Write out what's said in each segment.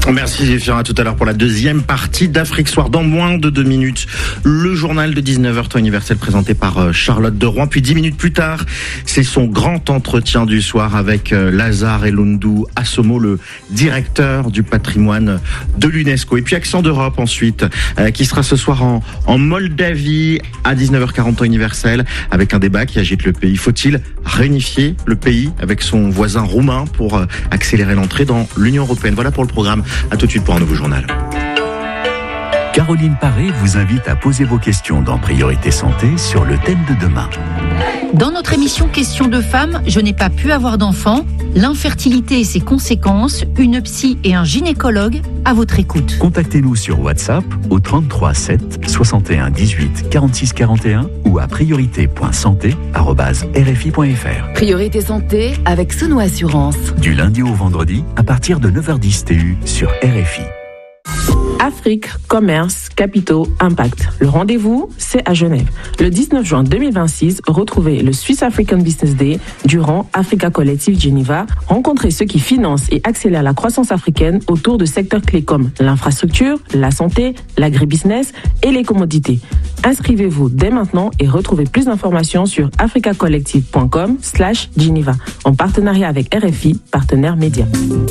Merci Zéphira, à tout à l'heure pour la deuxième partie d'Afrique Soir. Dans moins de 2 minutes, le journal de 19h temps universel présenté par Charlotte de Rouen. Puis 10 minutes plus tard, c'est son grand entretien du soir avec Lazare Elundou Assomo, le directeur du patrimoine de l'UNESCO. Et puis Accent d'Europe ensuite, qui sera ce soir en Moldavie à 19h40 temps universel, avec un débat qui agite le pays. Faut-il réunifier le pays avec son voisin roumain pour accélérer l'entrée dans l'Union européenne? Voilà pour le programme. À tout de suite pour un nouveau journal. Caroline Paré vous invite à poser vos questions dans Priorité Santé sur le thème de demain. Dans notre émission Questions de femmes, je n'ai pas pu avoir d'enfant, l'infertilité et ses conséquences, une psy et un gynécologue à votre écoute. Contactez-nous sur WhatsApp au 33 7 61 18 46 41 ou à priorité.santé@rfi.fr. Priorité Santé avec Sono Assurance. Du lundi au vendredi à partir de 9h10 TU sur RFI. Afrique, commerce, capitaux, impact. Le rendez-vous, c'est à Genève. Le 19 juin 2026, retrouvez le Swiss African Business Day durant Africa Collective Geneva. Rencontrez ceux qui financent et accélèrent la croissance africaine autour de secteurs clés comme l'infrastructure, la santé, l'agribusiness et les commodités. Inscrivez-vous dès maintenant et retrouvez plus d'informations sur africacollective.com/Geneva en partenariat avec RFI, partenaire média.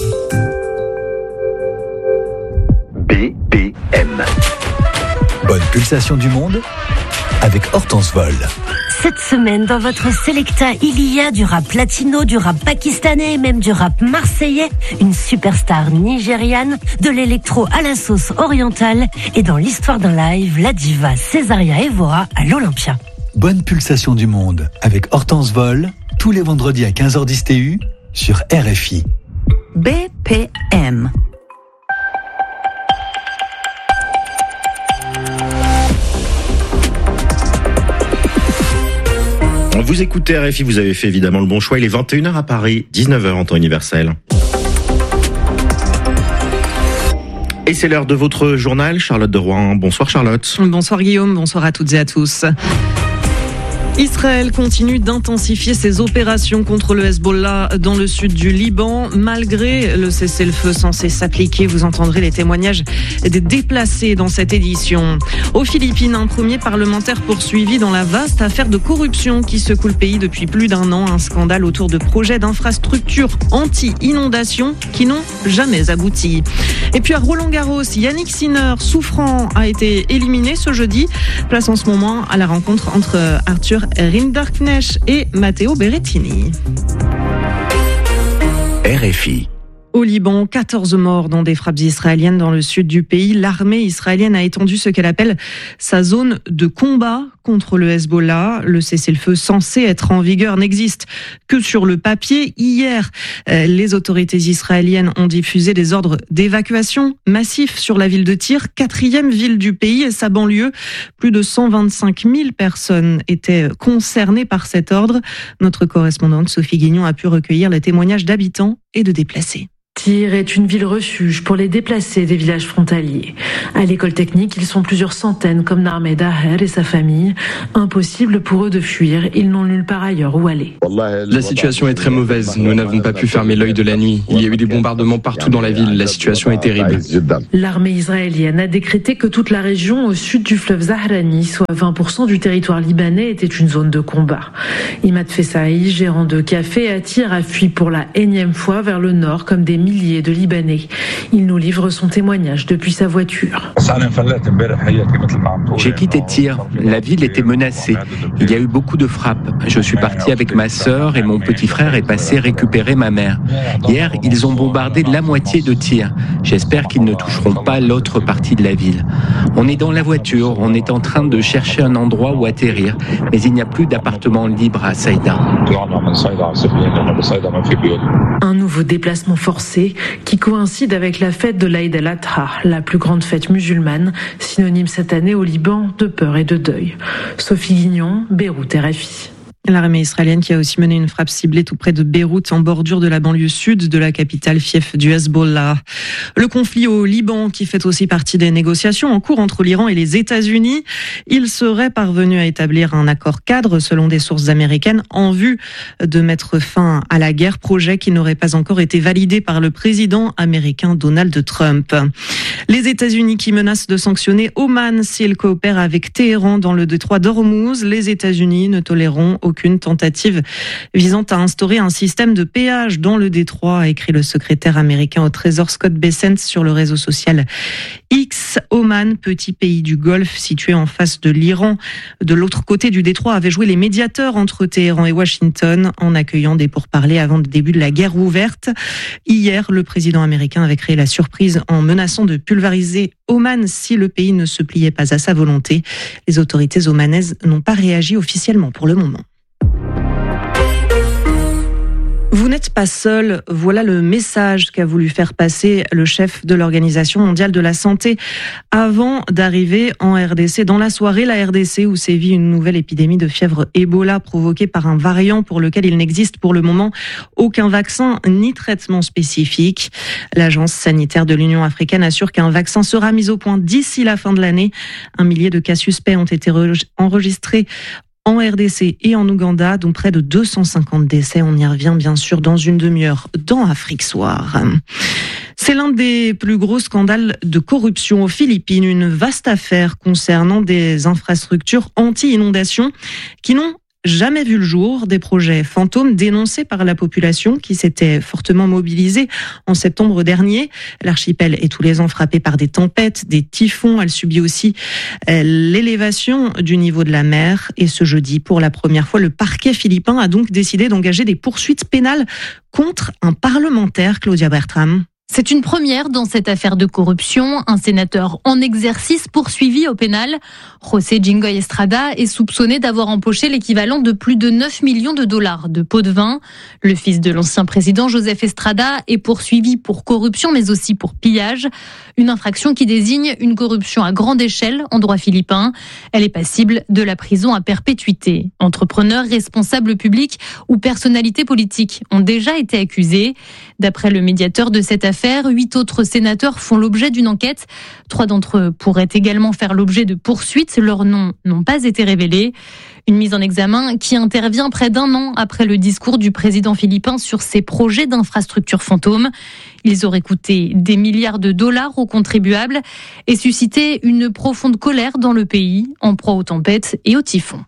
BPM. Bonne pulsation du monde avec Hortense Vol. Cette semaine, dans votre Selecta, il y a du rap latino, du rap pakistanais et même du rap marseillais, une superstar nigériane, de l'électro à la sauce orientale et dans l'histoire d'un live, la diva Césaria Evora à l'Olympia. Bonne pulsation du monde avec Hortense Vol, tous les vendredis à 15h10 TU sur RFI. BPM. Vous écoutez RFI, vous avez fait évidemment le bon choix. Il est 21h à Paris, 19h en temps universel. Et c'est l'heure de votre journal, Charlotte de Rouen. Bonsoir Charlotte. Bonsoir Guillaume, bonsoir à toutes et à tous. Israël continue d'intensifier ses opérations contre le Hezbollah dans le sud du Liban. Malgré le cessez-le-feu censé s'appliquer, vous entendrez les témoignages des déplacés dans cette édition. Aux Philippines, un premier parlementaire poursuivi dans la vaste affaire de corruption qui secoue le pays depuis plus d'un an. Un scandale autour de projets d'infrastructures anti-inondation qui n'ont jamais abouti. Et puis à Roland-Garros, Yannick Sinner, souffrant, a été éliminé ce jeudi. Place en ce moment à la rencontre entre Arthur Rinderknecht et Matteo Berrettini. RFI. Au Liban, 14 morts dans des frappes israéliennes dans le sud du pays. L'armée israélienne a étendu ce qu'elle appelle sa zone de combat contre le Hezbollah. Le cessez-le-feu censé être en vigueur n'existe que sur le papier. Hier, les autorités israéliennes ont diffusé des ordres d'évacuation massifs sur la ville de Tyr, 4e ville du pays et sa banlieue. Plus de 125 000 personnes étaient concernées par cet ordre. Notre correspondante Sophie Guignon a pu recueillir les témoignages d'habitants et de déplacés. Tyr est une ville refuge pour les déplacés des villages frontaliers. À l'école technique, ils sont plusieurs centaines comme Narmed Daher et sa famille. Impossible pour eux de fuir, ils n'ont nulle part ailleurs où aller. La situation est très mauvaise, nous n'avons pas pu fermer l'œil de la nuit. Il y a eu des bombardements partout dans la ville, la situation est terrible. L'armée israélienne a décrété que toute la région au sud du fleuve Zahrani, soit 20% du territoire libanais, était une zone de combat. Imad Fessaï, gérant de café à Tyr, a fui pour la énième fois vers le nord comme des milliers de Libanais. Il nous livre son témoignage depuis sa voiture. J'ai quitté Tyr. La ville était menacée. Il y a eu beaucoup de frappes. Je suis parti avec ma sœur et mon petit frère est passé récupérer ma mère. Hier, ils ont bombardé la moitié de Tyr. J'espère qu'ils ne toucheront pas l'autre partie de la ville. On est dans la voiture, on est en train de chercher un endroit où atterrir, mais il n'y a plus d'appartement libre à Saïda. Un nouveau déplacement forcé qui coïncide avec la fête de l'Aïd el-Adha, la plus grande fête musulmane, synonyme cette année au Liban de peur et de deuil. Sophie Guignon, Beyrouth, RFI. L'armée israélienne qui a aussi mené une frappe ciblée tout près de Beyrouth, en bordure de la banlieue sud de la capitale, fief du Hezbollah. Le conflit au Liban qui fait aussi partie des négociations en cours entre l'Iran et les États-Unis. Il serait parvenu à établir un accord cadre selon des sources américaines en vue de mettre fin à la guerre, projet qui n'aurait pas encore été validé par le président américain Donald Trump. Les États-Unis qui menacent de sanctionner Oman s'il coopère avec Téhéran dans le détroit d'Ormuz. Les États-Unis ne toléreront aucune tentative visant à instaurer un système de péage dans le détroit, a écrit le secrétaire américain au Trésor Scott Bessent sur le réseau social X. Oman, petit pays du Golfe situé en face de l'Iran, de l'autre côté du détroit, avait joué les médiateurs entre Téhéran et Washington en accueillant des pourparlers avant le début de la guerre ouverte. Hier, le président américain avait créé la surprise en menaçant de pulvériser Oman si le pays ne se pliait pas à sa volonté. Les autorités omanaises n'ont pas réagi officiellement pour le moment. Vous n'êtes pas seul, voilà le message qu'a voulu faire passer le chef de l'Organisation mondiale de la santé avant d'arriver en RDC. Dans la soirée, la RDC où sévit une nouvelle épidémie de fièvre Ebola provoquée par un variant pour lequel il n'existe pour le moment aucun vaccin ni traitement spécifique. L'Agence sanitaire de l'Union africaine assure qu'un vaccin sera mis au point d'ici la fin de l'année. 1 millier de cas suspects ont été enregistrés en RDC et en Ouganda, dont près de 250 décès. On y revient bien sûr dans une demi-heure dans Afrique Soir. C'est l'un des plus gros scandales de corruption aux Philippines, une vaste affaire concernant des infrastructures anti-inondation qui n'ont jamais vu le jour, des projets fantômes dénoncés par la population qui s'était fortement mobilisée en septembre dernier. L'archipel est tous les ans frappé par des tempêtes, des typhons. Elle subit aussi l'élévation du niveau de la mer. Et ce jeudi, pour la première fois, le parquet philippin a donc décidé d'engager des poursuites pénales contre un parlementaire, Claudia Bertram. C'est une première dans cette affaire de corruption. Un sénateur en exercice poursuivi au pénal. José Jingoy Estrada est soupçonné d'avoir empoché l'équivalent de plus de 9 millions de dollars de pots de vin. Le fils de l'ancien président Joseph Estrada est poursuivi pour corruption mais aussi pour pillage. Une infraction qui désigne une corruption à grande échelle en droit philippin. Elle est passible de la prison à perpétuité. Entrepreneurs, responsables publics ou personnalités politiques ont déjà été accusés. D'après le médiateur de cette affaire, 8 autres sénateurs font l'objet d'une enquête. 3 d'entre eux pourraient également faire l'objet de poursuites. Leurs noms n'ont pas été révélés. Une mise en examen qui intervient près d'1 an après le discours du président philippin sur ses projets d'infrastructures fantômes. Ils auraient coûté des milliards de dollars aux contribuables et suscité une profonde colère dans le pays, en proie aux tempêtes et aux typhons.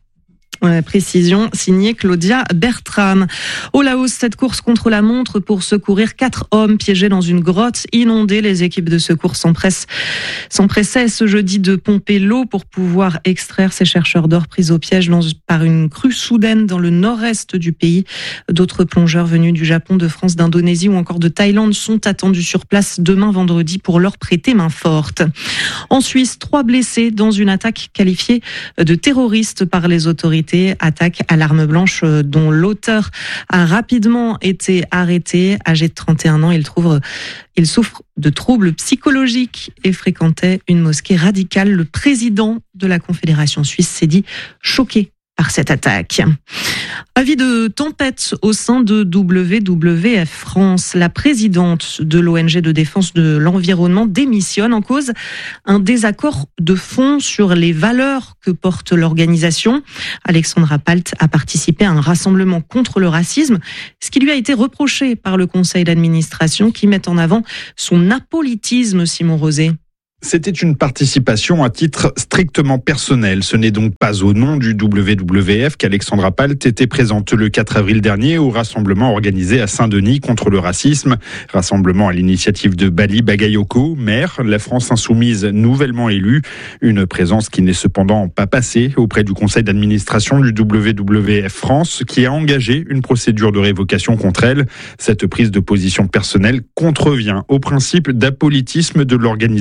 Précision signée Claudia Bertram. Au Laos, cette course contre la montre pour secourir 4 hommes piégés dans une grotte inondée. Les équipes de secours s'empressaient ce jeudi de pomper l'eau pour pouvoir extraire ces chercheurs d'or pris au piège par une crue soudaine dans le nord-est du pays. D'autres plongeurs venus du Japon, de France, d'Indonésie ou encore de Thaïlande sont attendus sur place demain vendredi pour leur prêter main forte. En Suisse, 3 blessés dans une attaque qualifiée de terroriste par les autorités. Attaque à l'arme blanche dont l'auteur a rapidement été arrêté. Âgé de 31 ans, il souffre de troubles psychologiques et fréquentait une mosquée radicale. Le président de la Confédération suisse s'est dit choqué par cette attaque. Avis de tempête au sein de WWF France. La présidente de l'ONG de défense de l'environnement démissionne, en cause un désaccord de fond sur les valeurs que porte l'organisation. Alexandra Palt a participé à un rassemblement contre le racisme, ce qui lui a été reproché par le conseil d'administration qui met en avant son apolitisme, Simon Rosé. C'était une participation à titre strictement personnel. Ce n'est donc pas au nom du WWF qu'Alexandra Palt était présente le 4 avril dernier au rassemblement organisé à Saint-Denis contre le racisme. Rassemblement à l'initiative de Bali Bagayoko, maire, la France insoumise nouvellement élue. Une présence qui n'est cependant pas passée auprès du conseil d'administration du WWF France qui a engagé une procédure de révocation contre elle. Cette prise de position personnelle contrevient au principe d'apolitisme de l'organisation.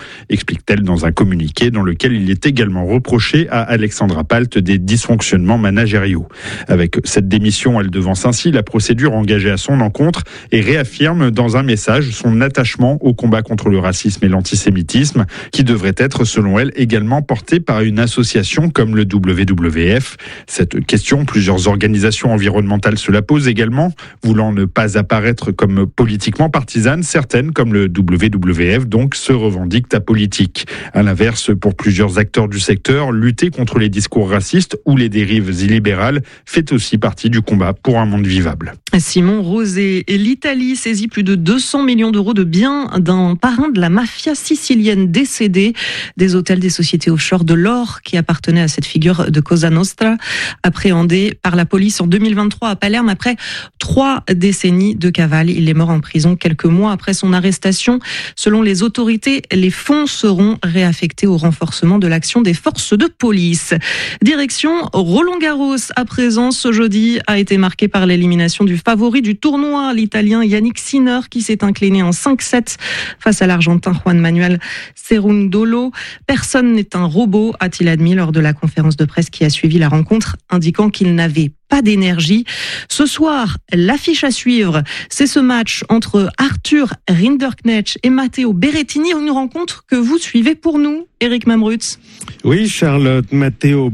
explique-t-elle dans un communiqué dans lequel il est également reproché à Alexandra Palt des dysfonctionnements managériaux. Avec cette démission, elle devance ainsi la procédure engagée à son encontre et réaffirme dans un message son attachement au combat contre le racisme et l'antisémitisme, qui devrait être, selon elle, également porté par une association comme le WWF. Cette question, plusieurs organisations environnementales se la posent également, voulant ne pas apparaître comme politiquement partisanes. Certaines, comme le WWF, donc, se revendiquent apolitiques. À l'inverse, pour plusieurs acteurs du secteur, lutter contre les discours racistes ou les dérives illibérales fait aussi partie du combat pour un monde vivable. Simon Rosé. Et l'Italie saisit plus de 200 millions d'euros de biens d'un parrain de la mafia sicilienne décédé. Des hôtels, des sociétés offshore, de l'or qui appartenait à cette figure de Cosa Nostra, appréhendé par la police en 2023 à Palerme après 3 décennies de cavale. Il est mort en prison quelques mois après son arrestation. Selon les autorités, les fonds seront réaffectés au renforcement de l'action des forces de police. Direction Roland-Garros à présent. Ce jeudi a été marqué par l'élimination du favori du tournoi, l'Italien Yannick Sinner, qui s'est incliné en 5-7 face à l'Argentin Juan Manuel Cerundolo. Personne n'est un robot, a-t-il admis lors de la conférence de presse qui a suivi la rencontre, indiquant qu'il n'avait pas d'énergie. Ce soir, l'affiche à suivre, c'est ce match entre Arthur Rinderknecht et Matteo Berrettini, une rencontre que vous suivez pour nous, Eric Mamrutz. Oui, Charlotte, Matteo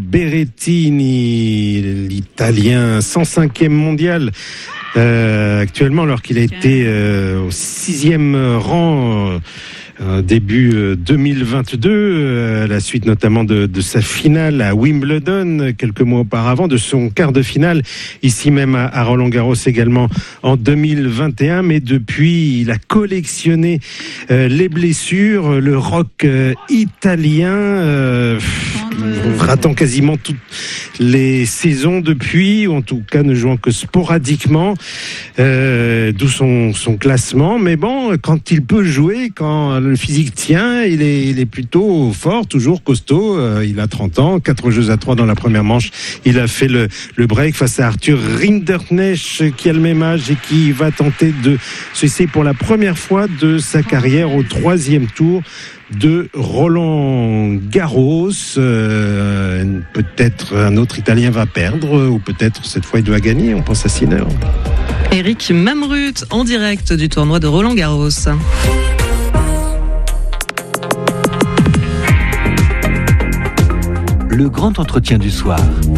Berrettini, l'Italien 105e mondial, actuellement, alors qu'il a été au 6e rang début 2022, à la suite notamment de sa finale à Wimbledon quelques mois auparavant, de son quart de finale ici même à Roland-Garros également en 2021. Mais depuis, il a collectionné les blessures, le rock italien, ratant quasiment toutes les saisons depuis, ou en tout cas ne jouant que sporadiquement, d'où son classement. Mais bon, quand il peut jouer, quand le physique tient, il est plutôt fort, toujours costaud. Il a 30 ans, 4-3 dans la première manche. Il a fait le break face à Arthur Rinderknecht, qui a le même âge et qui va tenter de se hisser pour la première fois de sa carrière au 3e tour de Roland-Garros. Peut-être un autre Italien va perdre, ou peut-être cette fois il doit gagner. On pense à Sinner. Eric Mamrut en direct du tournoi de Roland-Garros. Le grand entretien du soir.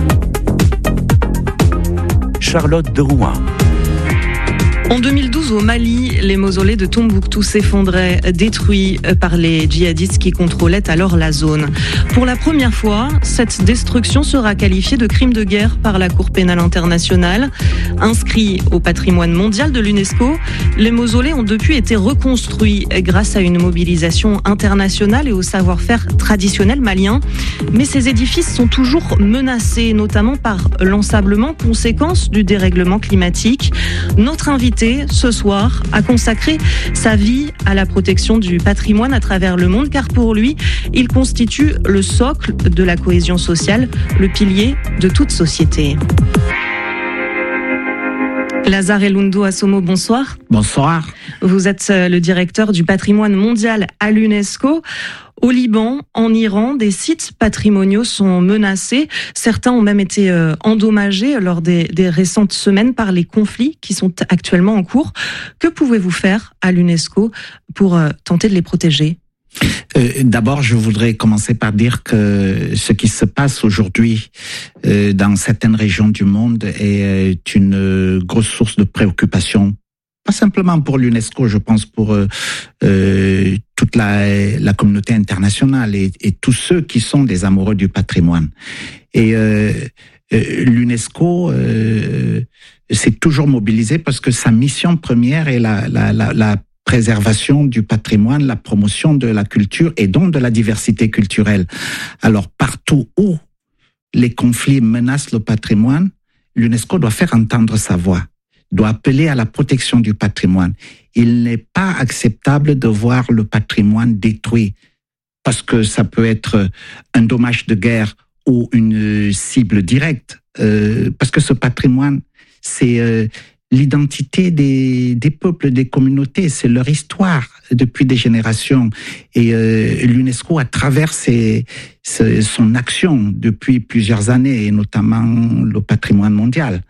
Charlotte de Rouen. En 2012, au Mali, les mausolées de Tombouctou s'effondraient, détruits par les djihadistes qui contrôlaient alors la zone. Pour la première fois, cette destruction sera qualifiée de crime de guerre par la Cour pénale internationale. Inscrits au patrimoine mondial de l'UNESCO, les mausolées ont depuis été reconstruits grâce à une mobilisation internationale et au savoir-faire traditionnel malien. Mais ces édifices sont toujours menacés, notamment par l'ensablement, conséquence du dérèglement climatique. Notre invité ce soir a consacré sa vie à la protection du patrimoine à travers le monde, car pour lui, il constitue le socle de la cohésion sociale, le pilier de toute société. Lazare Lundu Asomo, bonsoir. Bonsoir. Vous êtes le directeur du patrimoine mondial à l'UNESCO. Au Liban, en Iran, des sites patrimoniaux sont menacés. Certains ont même été endommagés lors des récentes semaines par les conflits qui sont actuellement en cours. Que pouvez-vous faire à l'UNESCO pour tenter de les protéger ? D'abord, je voudrais commencer par dire que ce qui se passe aujourd'hui dans certaines régions du monde est une grosse source de préoccupation. Pas simplement pour l'UNESCO, je pense pour toute la communauté internationale et tous ceux qui sont des amoureux du patrimoine. Et l'UNESCO s'est toujours mobilisé parce que sa mission première est la préservation du patrimoine, la promotion de la culture et donc de la diversité culturelle. Alors partout où les conflits menacent le patrimoine, l'UNESCO doit faire entendre sa voix, doit appeler à la protection du patrimoine. Il n'est pas acceptable de voir le patrimoine détruit parce que ça peut être un dommage de guerre ou une cible directe, parce que ce patrimoine, c'est l'identité des peuples, des communautés, c'est leur histoire depuis des générations. Et l'UNESCO, à travers son action depuis plusieurs années, et notamment le patrimoine mondial,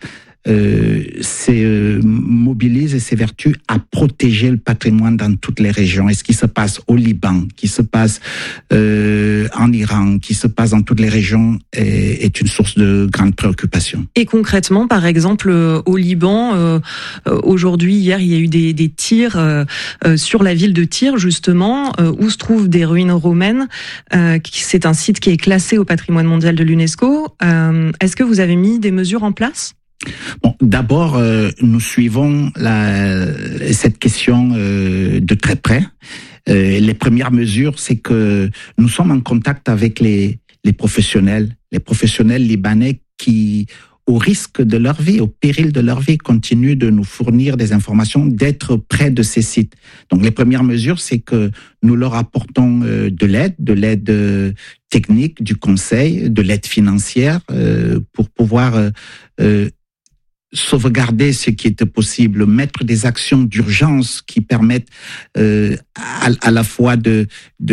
mobilise et s'évertue à protéger le patrimoine dans toutes les régions. Et ce qui se passe au Liban, qui se passe en Iran, qui se passe dans toutes les régions est une source de grande préoccupation. Et concrètement, par exemple, au Liban, aujourd'hui, hier, il y a eu des tirs sur la ville de Tyr, justement, où se trouvent des ruines romaines. C'est un site qui est classé au patrimoine mondial de l'UNESCO. Est-ce que vous avez mis des mesures en place ? Bon, d'abord, nous suivons cette question de très près. Les premières mesures, c'est que nous sommes en contact avec les professionnels libanais qui, au risque de leur vie, au péril de leur vie, continuent de nous fournir des informations, d'être près de ces sites. Donc, les premières mesures, c'est que nous leur apportons de l'aide technique, du conseil, de l'aide financière pour pouvoir sauvegarder ce qui était possible, mettre des actions d'urgence qui permettent à la fois de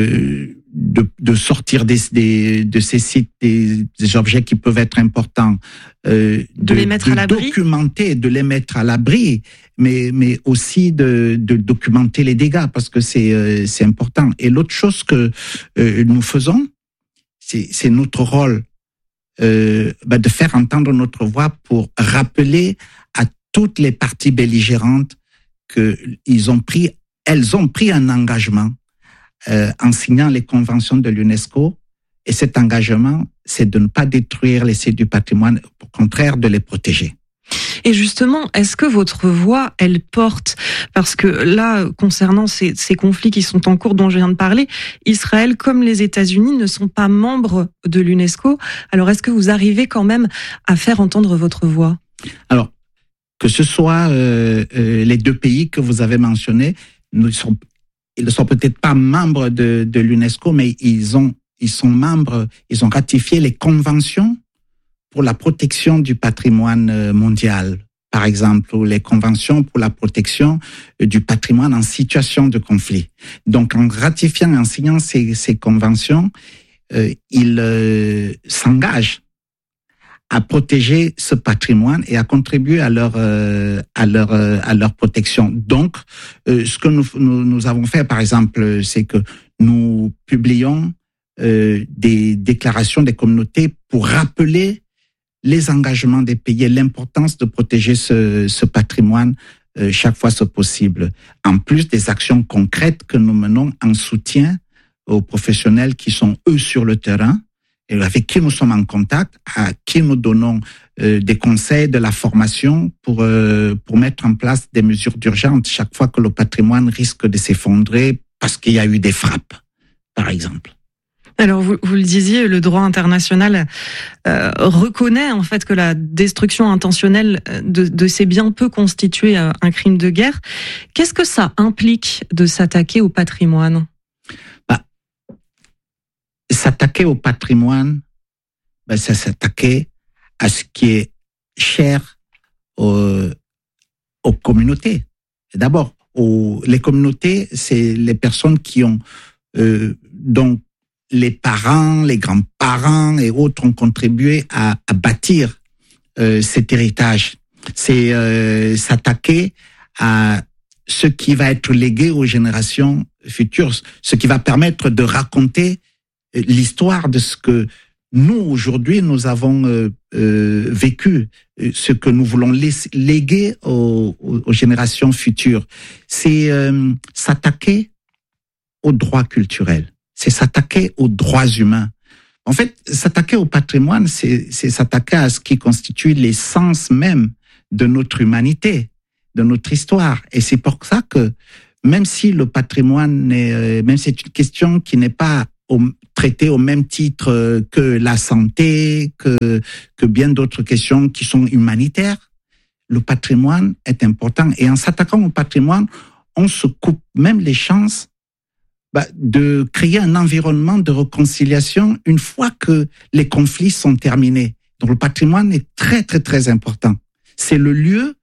sortir de ces sites des objets qui peuvent être importants, de les mettre à l'abri, documenter, de les mettre à l'abri, mais aussi de documenter les dégâts parce que c'est important. Et l'autre chose que nous faisons, c'est notre rôle. De faire entendre notre voix pour rappeler à toutes les parties belligérantes elles ont pris un engagement en signant les conventions de l'UNESCO, et cet engagement, c'est de ne pas détruire les sites du patrimoine, au contraire de les protéger. Et justement, est-ce que votre voix, elle porte, parce que là, concernant ces conflits qui sont en cours dont je viens de parler, Israël comme les États-Unis ne sont pas membres de l'UNESCO. Alors, est-ce que vous arrivez quand même à faire entendre votre voix ? Alors, que ce soit les deux pays que vous avez mentionnés, ils ne sont peut-être pas membres de l'UNESCO, mais ils sont membres, ils ont ratifié les conventions pour la protection du patrimoine mondial, par exemple, ou les conventions pour la protection du patrimoine en situation de conflit. Donc, en ratifiant et en signant ces conventions, ils s'engagent à protéger ce patrimoine et à contribuer à leur protection. Donc, ce que nous avons fait, par exemple, c'est que nous publions des déclarations des communautés pour rappeler les engagements des pays et l'importance de protéger ce patrimoine chaque fois que possible. En plus des actions concrètes que nous menons en soutien aux professionnels qui sont eux sur le terrain et avec qui nous sommes en contact, à qui nous donnons des conseils, de la formation pour mettre en place des mesures d'urgence chaque fois que le patrimoine risque de s'effondrer parce qu'il y a eu des frappes, par exemple. Alors, vous le disiez, le droit international reconnaît en fait que la destruction intentionnelle de ces biens peut constituer un crime de guerre. Qu'est-ce que ça implique de s'attaquer au patrimoine ? S'attaquer au patrimoine, c'est s'attaquer à ce qui est cher aux communautés. D'abord, les communautés, c'est les personnes qui ont donc les parents, les grands-parents et autres ont contribué à bâtir cet héritage. C'est s'attaquer à ce qui va être légué aux générations futures, ce qui va permettre de raconter l'histoire de ce que nous, aujourd'hui, nous avons vécu, ce que nous voulons léguer aux générations futures. C'est s'attaquer aux droits culturels. C'est s'attaquer aux droits humains. En fait, s'attaquer au patrimoine, c'est s'attaquer à ce qui constitue l'essence même de notre humanité, de notre histoire. Et c'est pour ça que, même si le patrimoine, même si c'est une question qui n'est pas traitée au même titre que la santé, que bien d'autres questions qui sont humanitaires, le patrimoine est important. Et en s'attaquant au patrimoine, on se coupe même les chances de créer un environnement de réconciliation une fois que les conflits sont terminés. Donc le patrimoine est très, très, très important. C'est le lieu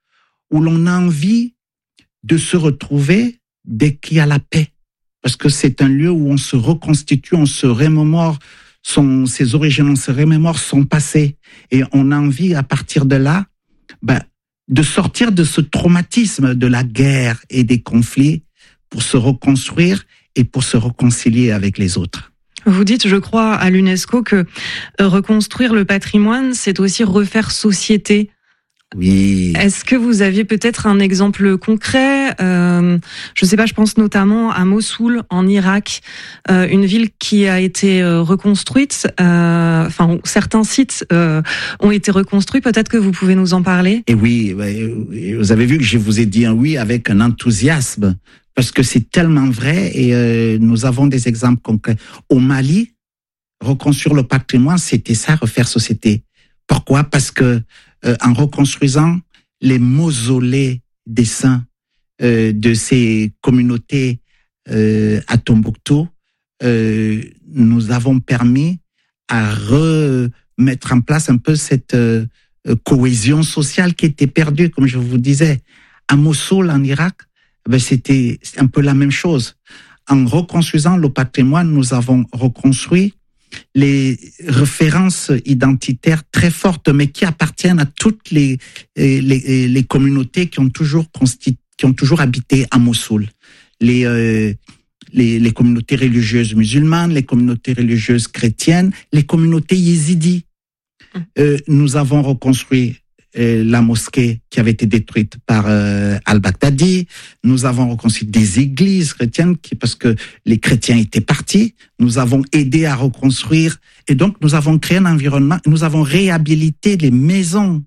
où l'on a envie de se retrouver dès qu'il y a la paix. Parce que c'est un lieu où on se reconstitue, on se remémore ses origines, on se remémore son passé. Et on a envie, à partir de là, de sortir de ce traumatisme de la guerre et des conflits pour se reconstruire et pour se réconcilier avec les autres. Vous dites, je crois, à l'UNESCO que reconstruire le patrimoine, c'est aussi refaire société. Oui. Est-ce que vous aviez peut-être un exemple concret? Je sais pas, je pense notamment à Mossoul, en Irak, une ville qui a été reconstruite. Certains sites ont été reconstruits. Peut-être que vous pouvez nous en parler. Et oui, vous avez vu que je vous ai dit un oui avec un enthousiasme, parce que c'est tellement vrai et nous avons des exemples concrets. Au Mali, reconstruire le patrimoine, c'était ça, refaire société. Pourquoi? Parce que en reconstruisant les mausolées des saints de ces communautés à Tombouctou, nous avons permis à remettre en place un peu cette cohésion sociale qui était perdue, comme je vous disais. À Mossoul, en Irak, c'était un peu la même chose. En reconstruisant le patrimoine, nous avons reconstruit les références identitaires très fortes, mais qui appartiennent à toutes les communautés qui ont toujours habité à Mossoul. Les communautés religieuses musulmanes, les communautés religieuses chrétiennes, les communautés yézidis. Nous avons reconstruit la mosquée qui avait été détruite par al-Baghdadi. Nous avons reconstruit des églises chrétiennes parce que les chrétiens étaient partis. Nous avons aidé à reconstruire et donc nous avons créé un environnement. Nous avons réhabilité les maisons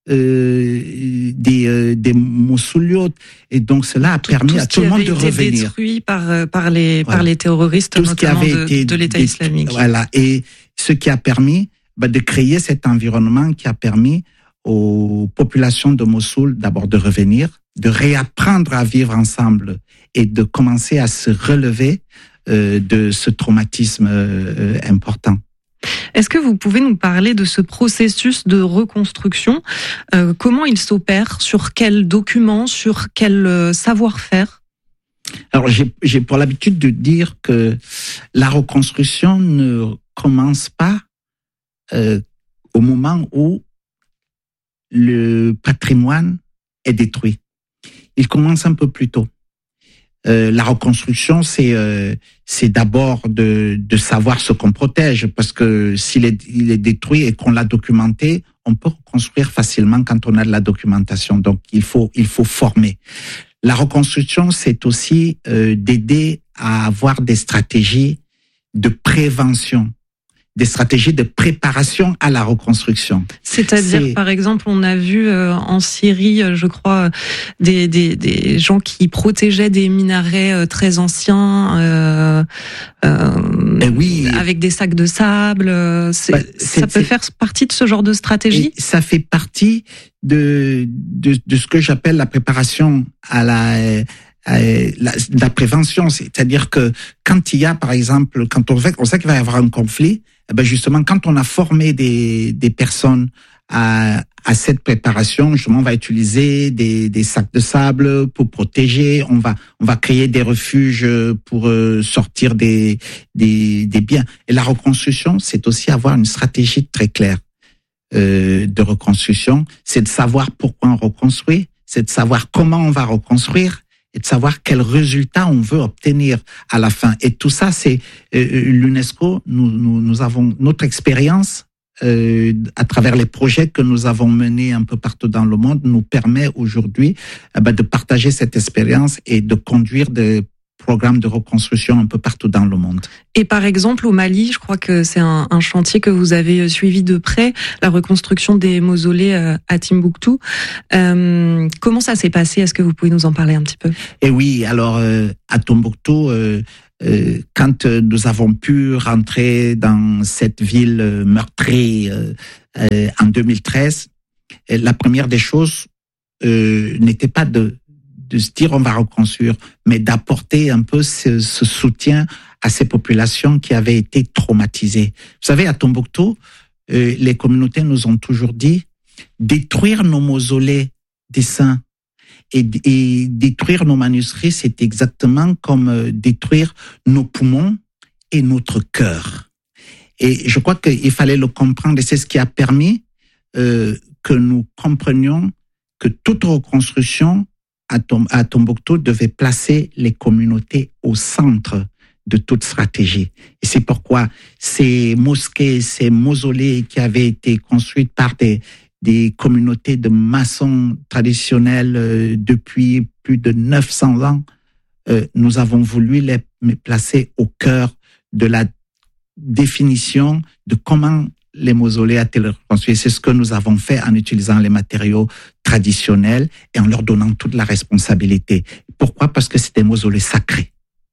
des Mossouliotes et donc cela a permis à tout le monde de revenir. Tout ce qui avait été détruit par les terroristes, notamment de l'État islamique. Voilà, et ce qui a permis de créer cet environnement qui a permis aux populations de Mossoul d'abord de revenir, de réapprendre à vivre ensemble et de commencer à se relever de ce traumatisme important. Est-ce que vous pouvez nous parler de ce processus de reconstruction? Comment il s'opère? Sur quels documents? Sur quel savoir-faire? Alors, j'ai pour l'habitude de dire que la reconstruction ne commence pas au moment où le patrimoine est détruit. Il commence un peu plus tôt. La reconstruction, c'est d'abord de savoir ce qu'on protège, parce que s'il est détruit et qu'on l'a documenté, on peut reconstruire facilement quand on a de la documentation. Donc, il faut former. La reconstruction, c'est aussi d'aider à avoir des stratégies de prévention, des stratégies de préparation à la reconstruction. C'est-à-dire, par exemple, on a vu en Syrie, je crois, des gens qui protégeaient des minarets très anciens, oui, avec des sacs de sable. Ça peut faire partie de ce genre de stratégie? Et ça fait partie de ce que j'appelle la préparation à la prévention. C'est-à-dire que quand il y a, par exemple, quand on sait qu'il va y avoir un conflit, justement, quand on a formé des personnes à cette préparation, justement, on va utiliser des sacs de sable pour protéger, on va créer des refuges pour sortir des biens. Et la reconstruction, c'est aussi avoir une stratégie très claire de reconstruction. C'est de savoir pourquoi on reconstruit, c'est de savoir comment on va reconstruire, et de savoir quel résultat on veut obtenir à la fin. Et tout ça, c'est l'UNESCO. Nous avons notre expérience à travers les projets que nous avons menés un peu partout dans le monde nous permet aujourd'hui de partager cette expérience et de conduire des programmes de reconstruction un peu partout dans le monde. Et par exemple, au Mali, je crois que c'est un chantier que vous avez suivi de près, la reconstruction des mausolées à Timbuktu. Comment ça s'est passé? Est-ce que vous pouvez nous en parler un petit peu? Et oui, alors à Tombouctou, quand nous avons pu rentrer dans cette ville meurtrie en 2013, la première des choses n'était pas de se dire on va reconstruire, mais d'apporter un peu ce soutien à ces populations qui avaient été traumatisées. Vous savez, à Tombouctou, les communautés nous ont toujours dit détruire nos mausolées des saints, Et détruire nos manuscrits, c'est exactement comme détruire nos poumons et notre cœur. Et je crois qu'il fallait le comprendre, et c'est ce qui a permis que nous comprenions que toute reconstruction à Tombouctou devait placer les communautés au centre de toute stratégie. Et c'est pourquoi ces mosquées, ces mausolées qui avaient été construites par des communautés de maçons traditionnels depuis plus de 900 ans, nous avons voulu les placer au cœur de la définition de comment les mausolées a été reconstruits. C'est ce que nous avons fait en utilisant les matériaux traditionnels et en leur donnant toute la responsabilité. Pourquoi? Parce que c'est des mausolées sacrés.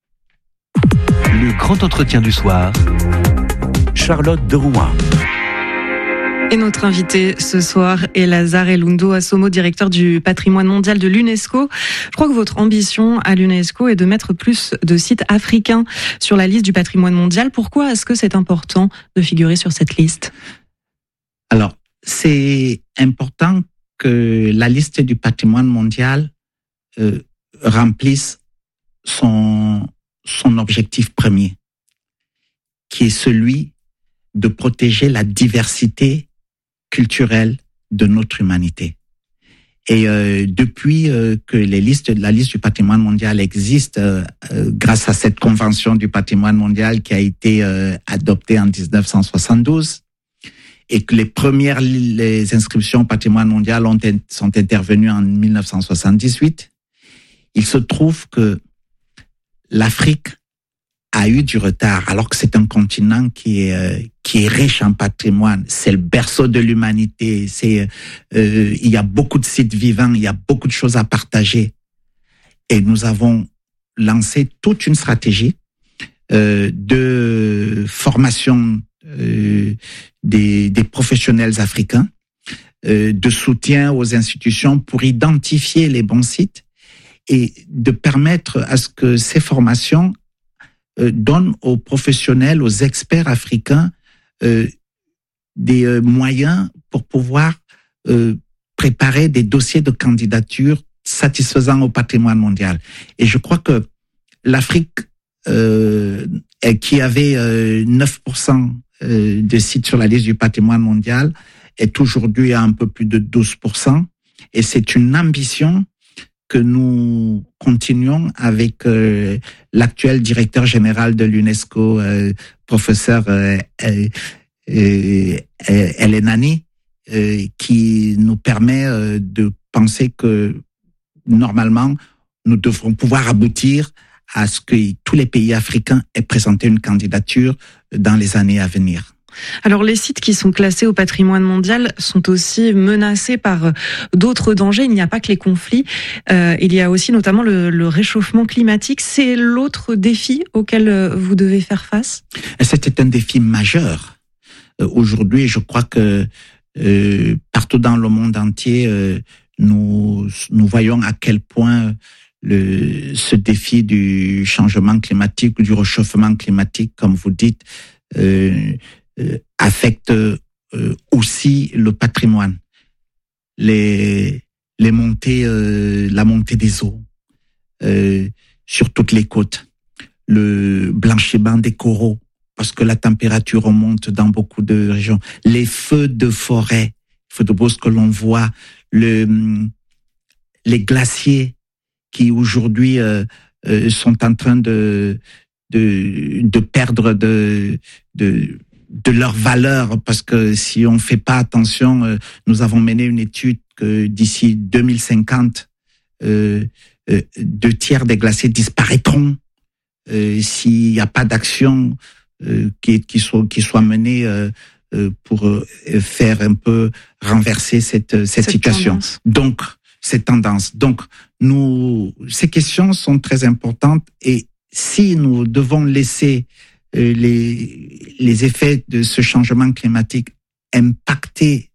Le grand entretien du soir, Charlotte de Rouen. Et notre invité ce soir est Lazare Elundo Asomo, directeur du patrimoine mondial de l'UNESCO. Je crois que votre ambition à l'UNESCO est de mettre plus de sites africains sur la liste du patrimoine mondial. Pourquoi est-ce que c'est important de figurer sur cette liste? Alors, c'est important que la liste du patrimoine mondial remplisse son objectif premier, qui est celui de protéger la diversité culturelle de notre humanité. Et depuis que la liste du patrimoine mondial existe, grâce à cette convention du patrimoine mondial qui a été adoptée en 1972, et que les inscriptions au patrimoine mondial sont intervenues en 1978, il se trouve que l'Afrique a eu du retard, alors que c'est un continent qui est riche en patrimoine. C'est le berceau de l'humanité. Il y a beaucoup de sites vivants, il y a beaucoup de choses à partager. Et nous avons lancé toute une stratégie de formation des professionnels africains, de soutien aux institutions pour identifier les bons sites et de permettre à ce que ces formations donnent aux professionnels, aux experts africains des moyens pour pouvoir préparer des dossiers de candidature satisfaisants au patrimoine mondial. Et je crois que l'Afrique, qui avait 9% de sites sur la liste du patrimoine mondial, est aujourd'hui à un peu plus de 12%. Et c'est une ambition que nous continuons avec l'actuel directeur général de l'UNESCO, professeur Elenani, qui nous permet de penser que normalement, nous devrons pouvoir aboutir à ce que tous les pays africains aient présenté une candidature dans les années à venir. Alors les sites qui sont classés au patrimoine mondial sont aussi menacés par d'autres dangers. Il n'y a pas que les conflits, il y a aussi notamment le réchauffement climatique. C'est l'autre défi auquel vous devez faire face? C'était un défi majeur. Aujourd'hui, je crois que partout dans le monde entier, nous voyons à quel point ce défi du changement climatique ou du réchauffement climatique, comme vous dites, affecte aussi le patrimoine, la montée des eaux sur toutes les côtes, le blanchiment des coraux parce que la température remonte dans beaucoup de régions, les feux de forêt, feux de bosque que l'on voit, les glaciers qui aujourd'hui sont en train de perdre de leur valeur, parce que si on fait pas attention, nous avons mené une étude que d'ici 2050, 2 tiers des glaciers disparaîtront s'il n'y a pas d'action qui soit menée pour faire un peu renverser cette situation. Tendance. Donc, cette tendance. Donc, ces questions sont très importantes, et si nous devons laisser les effets de ce changement climatique impacter